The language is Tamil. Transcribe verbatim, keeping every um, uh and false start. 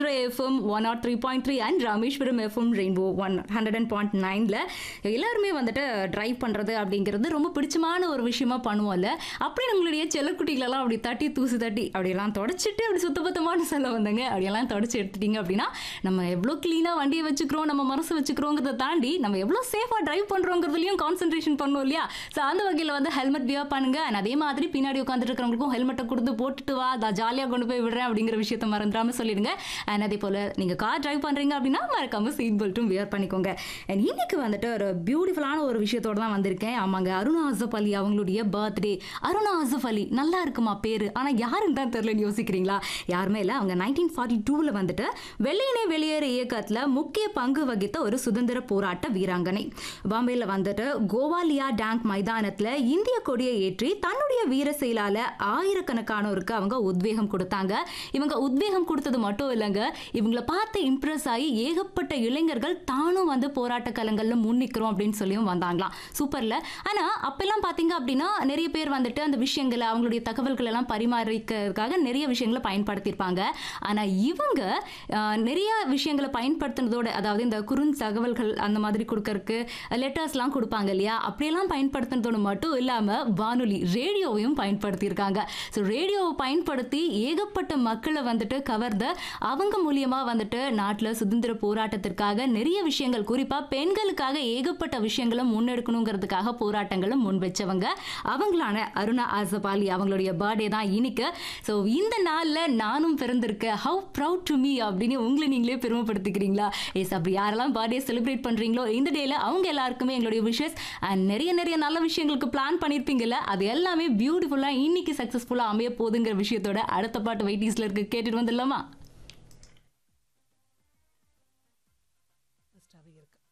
FM one not three point three and Rameswaram FM rainbow one hundred point நைனில் எல்லாருமே வந்துட்டு ட்ரைவ் பண்ணுறது அப்படிங்கிறது ரொம்ப பிடிச்சமான ஒரு விஷயமா பண்ணுவோம்ல. அப்படி நம்மளுடைய செல்லக்குட்டிகளெல்லாம் அப்படி தட்டி தூசு தட்டி அப்படியெல்லாம் தொடச்சிட்டு அப்படி சுத்தபத்தமான செல்ல வந்தாங்க அப்படியெல்லாம் தொடச்சி எடுத்துட்டீங்க அப்படின்னா நம்ம எவ்வளோ க்ளீனாக வண்டியை வச்சுக்கிறோம், நம்ம மனசு வச்சுக்கிறோங்கிறத தாண்டி நம்ம எவ்வளோ சேஃபாக ட்ரைவ் பண்ணுறோங்கிறதுலையும் கான்சென்ட்ரேஷன் பண்ணுவோம் இல்லையா. ஸோ அந்த வகையில் வந்து ஹெல்மெட் வியர் பண்ணுங்க. And அதே மாதிரி பின்னாடி உட்காந்துட்டு இருக்கிறவங்களுக்கும் ஹெல்மெட்டை கொடுத்து போட்டுட்டு வா, நான் ஜாலியாக கொண்டு போய் விடுறேன் அப்படிங்கிற விஷயத்த மறந்துடாம சொல்லிடுங்க. அண்ட் அதே போல் நீங்கள் கார் டிரைவ் பண்ணுறீங்க அப்படின்னா மறக்காமல் சீட் பெல்ட்டும் வியர் பண்ணிக்கோங்க. அண்ட் இன்னைக்கு வந்துட்டு ஒரு பியூட்டிஃபுல்லான ஒரு விஷயத்தோடு தான் வந்திருக்கேன். ஆமாங்க, அருணா அசஃப் அலி அவங்களுடைய பர்த்டே. அருணா அசஃப் அலி நல்லா இருக்குமா பேர், ஆனால் யாருன்னு தான் தெரியலன்னு யோசிக்கிறீங்களா? யாருமே இல்லை. அவங்க நைன்டீன் ஃபார்ட்டி டூவில் வந்துட்டு வெள்ளையனே வெளியேற இயக்கத்தில் முக்கிய பங்கு வகித்த ஒரு சுதந்திர போராட்ட வீராங்கனை. பாம்பேயில் வந்துட்டு கோவாலியா டேங்க் மைதானத்தில் இந்திய கொடியை ஏற்றி தன்னுடைய வீர செயலால ஆயிரக்கணக்கானோருக்கு அவங்க உத்வேகம் கொடுத்தாங்க. இவங்க உத்வேகம் கொடுத்தது மட்டும் இல்லைங்க, இவங்களை பார்த்து இம்ப்ரெஸ் ஆகி ஏகப்பட்ட இளைஞர்கள் தானும் வந்து போராட்ட களங்கள்ல முன்னிக்கிறோம் அப்படின்னு சொல்லியும் வந்தாங்களாம். சூப்பர்ல. ஆனா அப்பெல்லாம் பாத்தீங்க அப்படின்னா நிறைய பேர் வந்துட்டு அந்த விஷயங்களை அவங்களுடைய தகவல்கள் எல்லாம் பரிமாறிக்கிறதுக்காக நிறைய விஷயங்களை பயன்படுத்தியிருப்பாங்க. ஆனா இவங்க ஆஹ், நிறைய விஷயங்களை பயன்படுத்தினதோட, அதாவது இந்த குறுந் தகவல்கள் அந்த மாதிரி கொடுக்கறதுக்கு லெட்டர்ஸ்லாம் கொடுப்பாங்க இல்லையா, அப்படியெல்லாம் பயன்படுத்தினதோடு மட்டும் இல்லாம வானொலி ரேடியோவையும் பயன்படுத்தியிருக்காங்க. ஸோ ரேடியோவை பயன்படுத்தி ஏகப்பட்ட மக்களை வந்துட்டு கவர்ந்த அவங்க மூலியமா வந்துட்டு நாட்டில் சுதந்திர போராட்டத்திற்காக நிறைய விஷயங்கள், குறிப்பா பெண்களுக்காக ஏகப்பட்ட விஷயங்களை முன்னெடுக்கணுங்கிறதுக்காக போராட்டங்களும் முன் வச்சவங்க அவங்களான அருணா அசஃப் அலி அவங்களுடைய பர்த்டே தான் இன்னைக்கு. ஸோ இந்த நாளில் நானும் பிறந்திருக்கேன், ஹவு ப்ரவுட் டு மீ அப்படின்னு உங்களை நீங்களே பெருமைப்படுத்திக்கிறீங்களா? எஸ், அப்படி யாரெல்லாம் பர்த்டே செலிப்ரேட் பண்றீங்களோ இந்த டேல அவங்க எல்லாருக்குமே எங்களுடைய விஷஸ் அண்ட் நிறைய நிறைய நல்ல விஷயங்களுக்கு பிளான் பண்ணியிருப்பீங்கல்ல, அது எல்லாமே பியூட்டிஃபுல்லா இன்னைக்கு சக்சஸ்ஃபுல்லா அமைய போகுதுங்கிற விஷயத்தோட அடுத்த பாட்டு வெயிட்டிஸ்ல இருக்கு, கேட்டுட்டு வந்துடலாமா? ஃபர்ஸ்டாகவே இருக்கு.